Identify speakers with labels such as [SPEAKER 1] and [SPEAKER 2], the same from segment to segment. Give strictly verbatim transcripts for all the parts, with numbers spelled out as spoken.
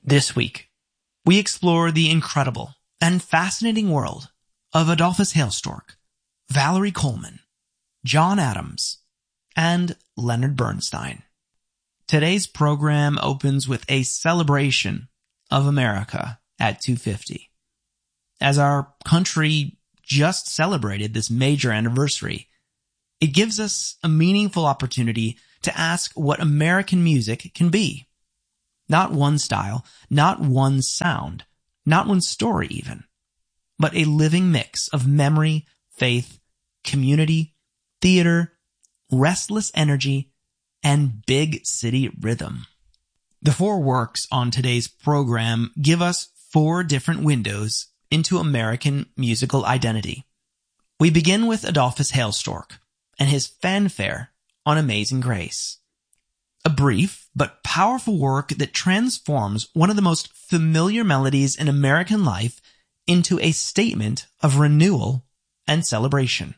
[SPEAKER 1] This week, we explore the incredible and fascinating world of Adolphus Hailstork, Valerie Coleman, John Adams, and Leonard Bernstein. Today's program opens with a celebration of America at two fifty. As our country just celebrated this major anniversary, it gives us a meaningful opportunity to ask what American music can be. Not one style, not one sound, not one story even, but a living mix of memory, faith, community, theater, restless energy, and big city rhythm. The four works on today's program give us four different windows into American musical identity. We begin with Adolphus Hailstork and his fanfare on Amazing Grace. A brief but powerful work that transforms one of the most familiar melodies in American life into a statement of renewal and celebration.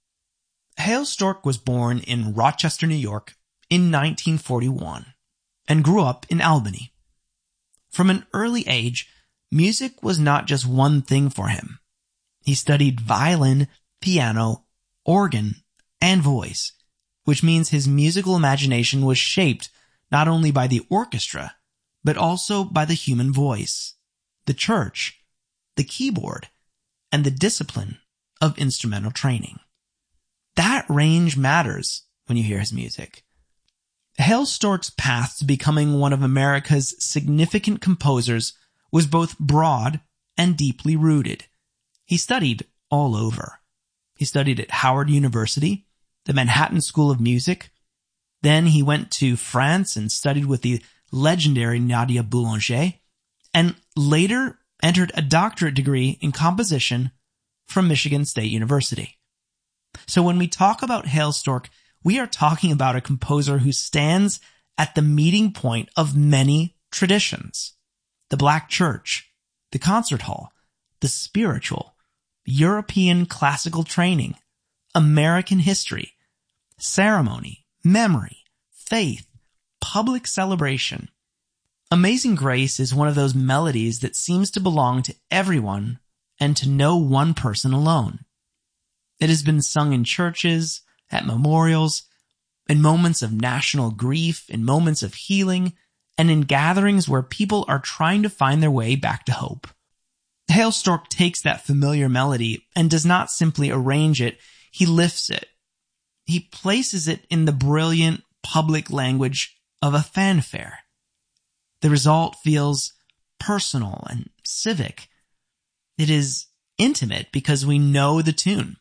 [SPEAKER 1] Hailstork was born in Rochester, New York in nineteen forty-one and grew up in Albany. From an early age, music was not just one thing for him. He studied violin, piano, organ, and voice, which means his musical imagination was shaped not only by the orchestra, but also by the human voice, the church, the keyboard, and the discipline of instrumental training. That range matters when you hear his music. Hailstork's path to becoming one of America's significant composers was both broad and deeply rooted. He studied all over. He studied at Howard University, the Manhattan School of Music. Then he went to France and studied with the legendary Nadia Boulanger, and later entered a doctorate degree in composition from Michigan State University. So when we talk about Hailstork, we are talking about a composer who stands at the meeting point of many traditions. The Black Church, the concert hall, the spiritual, European classical training, American history, ceremony, memory, faith, public celebration. Amazing Grace is one of those melodies that seems to belong to everyone and to no one person alone. It has been sung in churches, at memorials, in moments of national grief, in moments of healing, and in gatherings where people are trying to find their way back to hope. Hailstork takes that familiar melody and does not simply arrange it, he lifts it. He places it in the brilliant public language of a fanfare. The result feels personal and civic. It is intimate because we know the tune.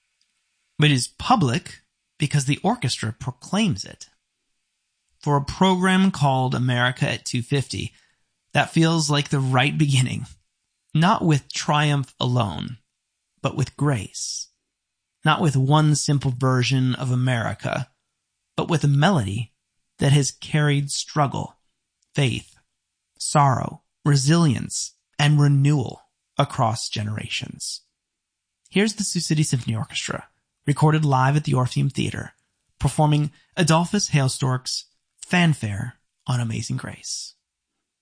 [SPEAKER 1] It is public because the orchestra proclaims it. For a program called America at two fifty, that feels like the right beginning, not with triumph alone, but with grace. Not with one simple version of America, but with a melody that has carried struggle, faith, sorrow, resilience, and renewal across generations. Here's the Sioux City Symphony Orchestra, recorded live at the Orpheum Theater, performing Adolphus Hailstork's Fanfare on Amazing Grace.